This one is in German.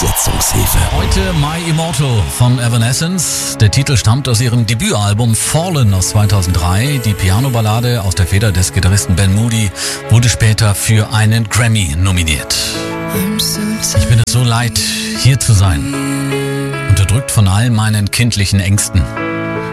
Übersetzungshilfe. Heute My Immortal von Evanescence. Der Titel stammt aus ihrem Debütalbum Fallen aus 2003. Die Piano-Ballade aus der Feder des Gitarristen Ben Moody wurde später für einen Grammy nominiert. Ich bin es so leid, hier zu sein. Unterdrückt von all meinen kindlichen Ängsten.